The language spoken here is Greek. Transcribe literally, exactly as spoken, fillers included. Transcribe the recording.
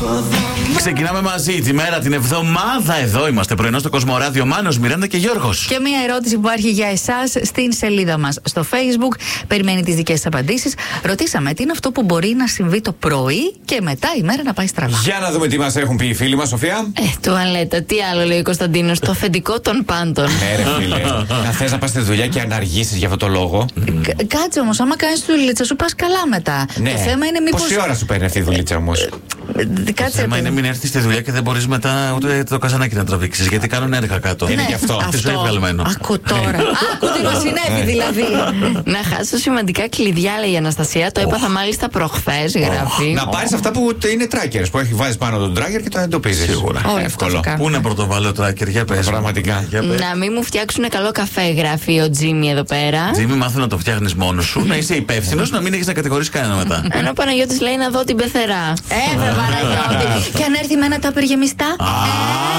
Ξεκινάμε μαζί τη μέρα, την εβδομάδα. Εδώ είμαστε πρωινό στο Κοσμοράδιο. Μάνος, Μιράντα και Γιώργος. Και μια ερώτηση που υπάρχει για εσάς στην σελίδα μας στο Facebook. Περιμένει τις δικές σας απαντήσεις. Ρωτήσαμε τι είναι αυτό που μπορεί να συμβεί το πρωί και μετά η μέρα να πάει στραβά. Για να δούμε τι μας έχουν πει οι φίλοι μας, Σοφία. Ε, τουαλέτα, τι άλλο λέει ο Κωνσταντίνος, το αφεντικό των πάντων. Ναι, ρε φίλε. Να θες να πας στη δουλειά και να αργήσεις για αυτό το λόγο. Κάτσε όμως, άμα κάνεις τη δουλίτσα σου πας καλά μετά. Ναι. Το θέμα είναι μήπως. Πόση ώρα σου παίρνει αυτή η δουλίτσα όμως? Το θέμα είναι μην έρθεις στη δουλειά και δεν μπορείς μετά ούτε το καζανάκι να τραβήξεις. Γιατί κάνουν έργα κάτω. Είναι γι' αυτό. Τι σου έχει βγαλμένο. Ακού τώρα. Ακού τι μας συνέβη δηλαδή. Να χάσω σημαντικά κλειδιά, λέει η Αναστασία. Το έπαθα μάλιστα προχθές, γράφει. Να πάρεις αυτά που είναι trackers, που έχει βάζεις πάνω τον tracker και το εντοπίζεις. Σίγουρα. Εύκολο. Πού να πρωτοβάλω tracker, για πες. Πραγματικά. Να μην μου φτιάξουν καλό καφέ, γράφει ο Τζίμι εδώ πέρα. Τζίμι, μάθω να το φτιάχνεις μόνος σου, να είσαι υπεύθυνος, να μην έχεις να κατηγορήσεις κανένα μετά. Ενώ ο Παναγιώτης λέει να δω την πεθερά. Ε, βρε Παναγιώτη. Και αν έρθει με ένα τάπερ γεμιστά.